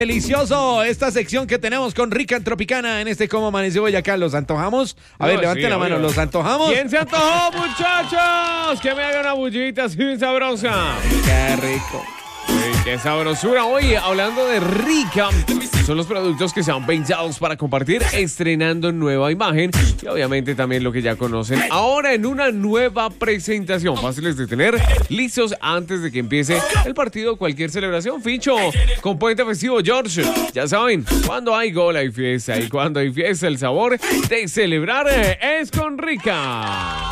Delicioso esta sección que tenemos con Rica en Tropicana en este Cómo Amaneció Boyacá. ¿Los antojamos? A ver, levanten la mano. ¿Los antojamos? ¿Quién se antojó, muchachos? Que me haga una bullita así sabrosa. Qué rico. ¡Qué sabrosura! Oye, hablando de Rica, son los productos que sean pensados para compartir, estrenando nueva imagen y obviamente también lo que ya conocen. Ahora en una nueva presentación, fáciles de tener, listos antes de que empiece el partido o cualquier celebración. Ficho, con puente festivo, George. Ya saben, cuando hay gol hay fiesta y cuando hay fiesta el sabor de celebrar es con Rica.